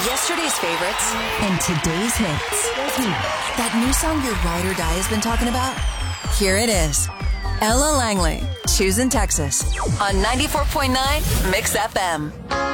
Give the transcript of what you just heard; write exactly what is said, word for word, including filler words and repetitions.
Yesterday's favorites and today's hits. That new song your ride or die has been talking about? Here it is. Ella Langley, Choosing Texas on ninety-four point nine Mix F M.